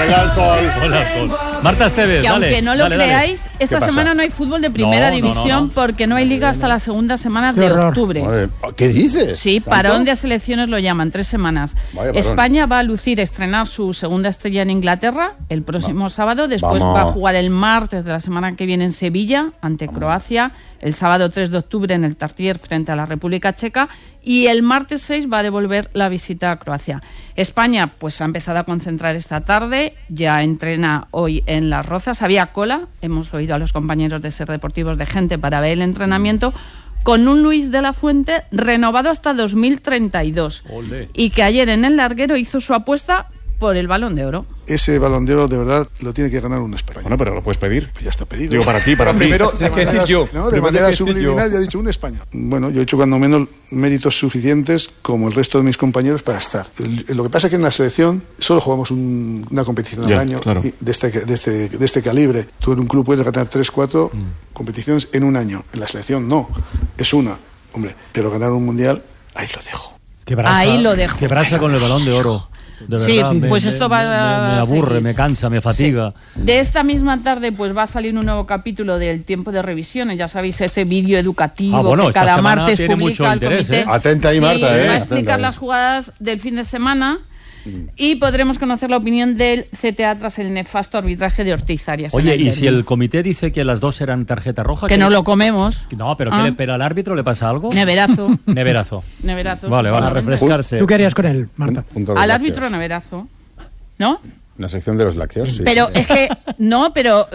Marta Esteves, que dale. aunque no lo creáis, esta semana no hay fútbol de primera división porque no hay liga hasta la segunda semana de octubre. Madre, ¿qué dices? Sí, parón de selecciones lo llaman, 3 semanas. España va a estrenar su segunda estrella en Inglaterra el próximo sábado, después va a jugar el martes de la semana que viene en Sevilla ante Croacia, el sábado 3 de octubre en el Tartier frente a la República Checa y el martes 6 va a devolver la visita a Croacia. España pues ha empezado a concentrar esta tarde, ya entrena hoy en Las Rozas, había cola, hemos oído a los compañeros de Ser Deportivos de gente para ver el entrenamiento, con un Luis de la Fuente renovado hasta 2032. Olé. Y que ayer en el larguero hizo su apuesta por el Balón de Oro. Ese Balón de Oro de verdad lo tiene que ganar un español. Bueno, pero lo puedes pedir. Pues ya está pedido. Digo, para ti. Primero, de ¿qué decir yo? No, de manera subliminal ya he dicho un español. Bueno, yo he hecho cuando menos méritos suficientes como el resto de mis compañeros para estar. Lo que pasa es que en la selección solo jugamos una competición al año, claro. de este calibre. Tú en un club puedes ganar 3-4 competiciones en un año. En la selección no, es una. Hombre, pero ganar un mundial, ahí lo dejo. Ahí lo dejo. Qué brasa con el Balón de Oro. De verdad, sí, pues esto va me aburre, me cansa, me fatiga. Sí. De esta misma tarde pues va a salir un nuevo capítulo del Tiempo de Revisiones, ya sabéis, ese vídeo educativo que cada martes publica el comité. Atenta ahí, Marta, va a explicar las jugadas del fin de semana y podremos conocer la opinión del CTA tras el nefasto arbitraje de Ortiz Arias. Oye, ¿y si el comité dice que las dos eran tarjeta roja? Que no lo comemos. No, pero ¿pero al árbitro le pasa algo? Neverazo. Neverazo. Vale, a refrescarse. ¿Tú qué harías con él, Marta? Al árbitro neverazo, ¿no? La sección de los lácteos, sí. Pero es que no, pero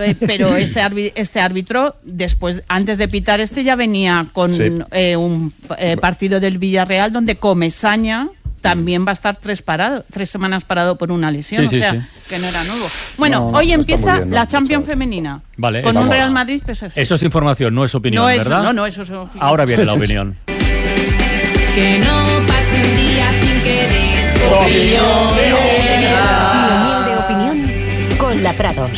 este árbitro después, antes de pitar ya venía con un partido del Villarreal donde Comesaña también va a estar 3 semanas parado por una lesión, que no era nuevo. Bueno, hoy empieza bien, la Champions femenina. Vale, con un Real Madrid PSG. Eso es información, no es opinión, ¿verdad? No, eso es opinión. Ahora viene la opinión. Que no pase un día sin que des opinión. De opinión con La Prados.